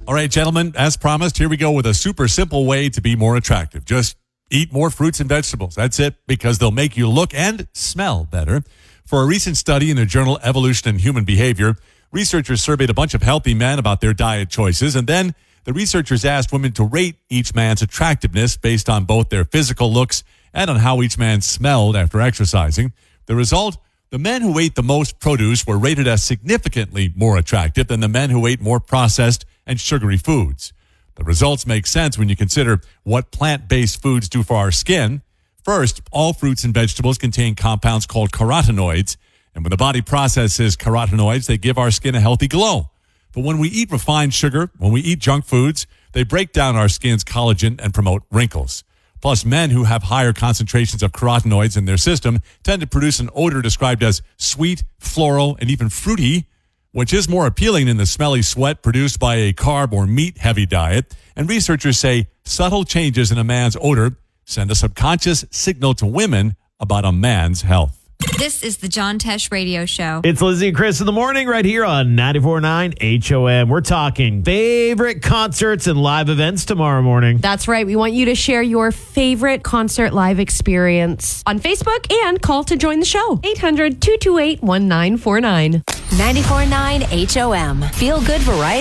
All right, gentlemen, as promised, here we go with a super simple way to be more attractive. Just eat more fruits and vegetables. That's it, because they'll make you look and smell better. For a recent study in the journal Evolution and Human Behavior, researchers surveyed a bunch of healthy men about their diet choices, and then the researchers asked women to rate each man's attractiveness based on both their physical looks and on how each man smelled after exercising. The result? The men who ate the most produce were rated as significantly more attractive than the men who ate more processed and sugary foods. The results make sense when you consider what plant-based foods do for our skin. First, all fruits and vegetables contain compounds called carotenoids, and when the body processes carotenoids, they give our skin a healthy glow. But when we eat refined sugar, when we eat junk foods, they break down our skin's collagen and promote wrinkles. Plus, men who have higher concentrations of carotenoids in their system tend to produce an odor described as sweet, floral, and even fruity, which is more appealing than the smelly sweat produced by a carb or meat-heavy diet. And researchers say subtle changes in a man's odor send a subconscious signal to women about a man's health. This is the John Tesh Radio Show. It's Lizzie and Chris in the morning right here on 94.9 HOM. We're talking favorite concerts and live events tomorrow morning. That's right. We want you to share your favorite concert live experience on Facebook and call to join the show. 800-228-1949. 94.9 HOM. Feel good variety.